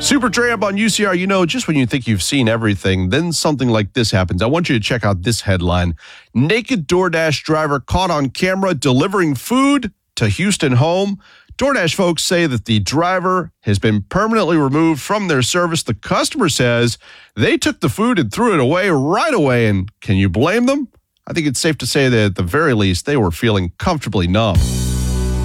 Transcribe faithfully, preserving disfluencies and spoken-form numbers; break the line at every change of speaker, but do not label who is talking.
Super Tramp on U C R. You know, just when you think you've seen everything, then something like this happens. I want you to check out this headline. Naked DoorDash driver caught on camera delivering food to Houston home. DoorDash folks say that the driver has been permanently removed from their service. The customer says they took the food and threw it away right away. And can you blame them? I think it's safe to say that at the very least, they were feeling comfortably numb.